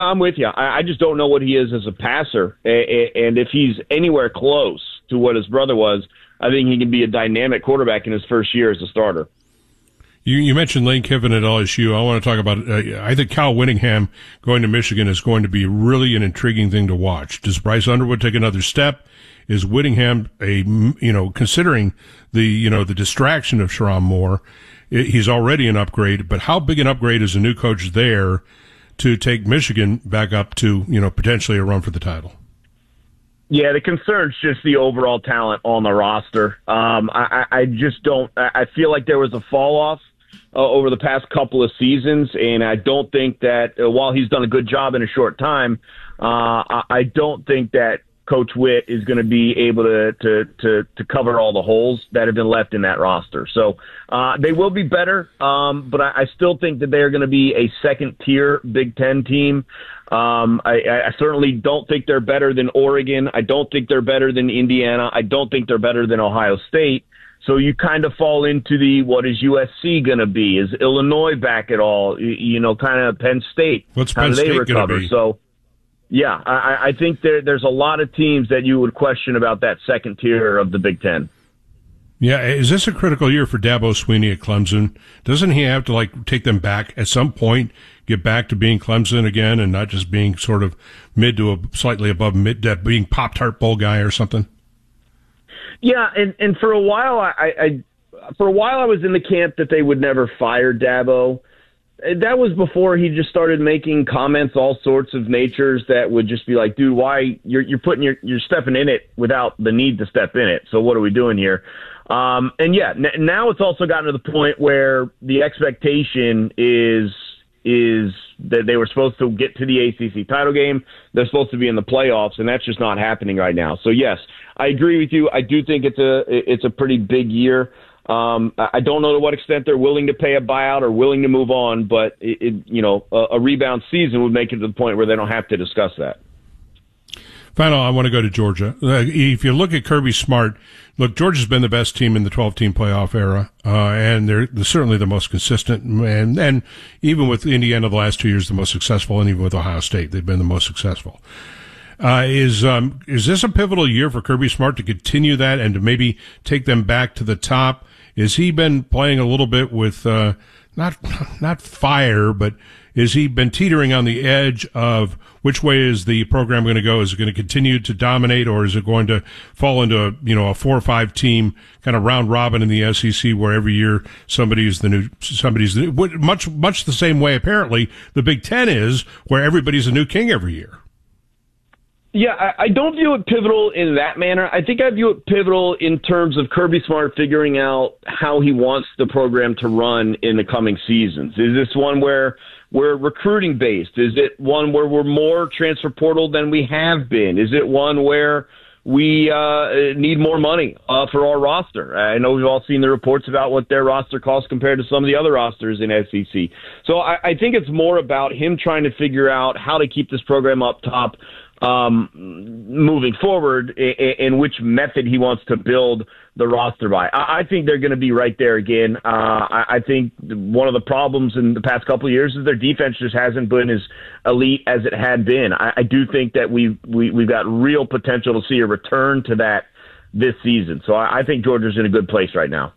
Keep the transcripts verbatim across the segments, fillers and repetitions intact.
I'm with you. I, I just don't know what he is as a passer. And if he's anywhere close to what his brother was, I think he can be a dynamic quarterback in his first year as a starter. You, you mentioned Lane Kiffin at L S U. I want to talk about, uh, I think Kyle Whittingham going to Michigan is going to be really an intriguing thing to watch. Does Bryce Underwood take another step? Is Whittingham a, you know, considering the, you know, the distraction of Sherrone Moore, he's already an upgrade, but how big an upgrade is a new coach there to take Michigan back up to, you know, potentially a run for the title? Yeah, the concern's just the overall talent on the roster. Um, I, I just don't, I feel like there was a fall off uh, over the past couple of seasons, and I don't think that uh, while he's done a good job in a short time, uh, I, I don't think that Coach Witt is going to be able to, to to to cover all the holes that have been left in that roster. So uh, they will be better, um, but I, I still think that they are going to be a second-tier Big Ten team. Um, I, I certainly don't think they're better than Oregon. I don't think they're better than Indiana. I don't think they're better than Ohio State. So you kind of fall into the, what is U S C going to be? Is Illinois back at all? You, you know, kind of Penn State. What's How Penn do they State recover? going to be? So, yeah, I, I think there, there's a lot of teams that you would question about that second tier of the Big Ten. Yeah, is this a critical year for Dabo Swinney at Clemson? Doesn't he have to, like, take them back at some point, get back to being Clemson again and not just being sort of mid to a slightly above mid, uh, being Pop-Tart Bowl guy or something? Yeah, and, and for a while, I, I for a while I was in the camp that they would never fire Dabo. That was before he just started making comments, all sorts of natures that would just be like, dude, why you're you're putting your you're stepping in it without the need to step in it. So what are we doing here? Um, and yeah, n- now it's also gotten to the point where the expectation is is that they were supposed to get to the A C C title game. They're supposed to be in the playoffs, and that's just not happening right now. So yes, I agree with you. I do think it's a it's a pretty big year. Um, I don't know to what extent they're willing to pay a buyout or willing to move on, but it, it, you know, a, a rebound season would make it to the point where they don't have to discuss that. Final, I want to go to Georgia. Uh, if you look at Kirby Smart, look, Georgia's been the best team in the twelve-team playoff era, uh, and they're, they're certainly the most consistent, and, and even with Indiana the last two years, the most successful, and even with Ohio State, they've been the most successful. Uh, is um, is this a pivotal year for Kirby Smart to continue that and to maybe take them back to the top? Has he been playing a little bit with uh, not not fire, but has he been teetering on the edge of which way is the program going to go? Is it going to continue to dominate, or is it going to fall into a you know a four or five team kind of round robin in the S E C where every year somebody is the new somebody's the, much much the same way apparently the Big Ten is, where everybody's a new king every year? Yeah, I, I don't view it pivotal in that manner. I think I view it pivotal in terms of Kirby Smart figuring out how he wants the program to run in the coming seasons. Is this one where we're recruiting based? Is it one where we're more transfer portal than we have been? Is it one where we uh, need more money uh, for our roster? I know we've all seen the reports about what their roster costs compared to some of the other rosters in S E C. So I, I think it's more about him trying to figure out how to keep this program up top um, moving forward, and which method he wants to build the roster by. I, I think they're going to be right there again. Uh, I, I think one of the problems in the past couple of years is their defense just hasn't been as elite as it had been. I, I do think that we've, we, we've got real potential to see a return to that this season. So I, I think Georgia's in a good place right now.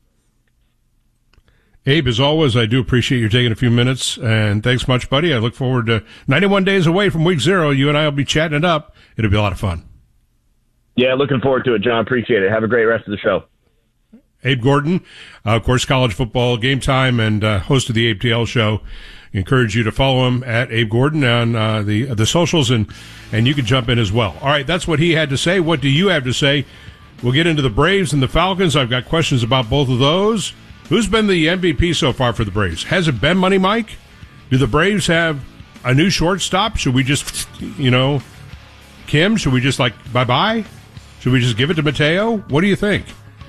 Abe, as always, I do appreciate you taking a few minutes, and thanks much, buddy. I look forward to ninety-one days away from week zero. You and I will be chatting it up. It'll be a lot of fun. Yeah, looking forward to it, John. Appreciate it. Have a great rest of the show. Abe Gordon, uh, of course, college football game time and uh, host of the Abe T L show. Encourage you to follow him at Abe Gordon on uh, the the socials, and, and you can jump in as well. All right, that's what he had to say. What do you have to say? We'll get into the Braves and the Falcons. I've got questions about both of those. Who's been the M V P so far for the Braves? Has it been Money Mike? Do the Braves have a new shortstop? Should we just, you know, Kim, should we just like, bye-bye? Should we just give it to Mateo? What do you think?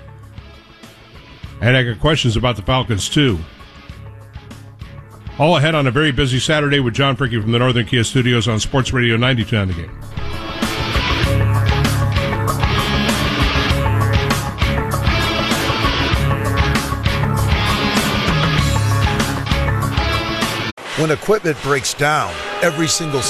And I got questions about the Falcons, too. All ahead on a very busy Saturday with John Fricky from the Northern Kia Studios on Sports Radio ninety-two on the Game. When equipment breaks down, every single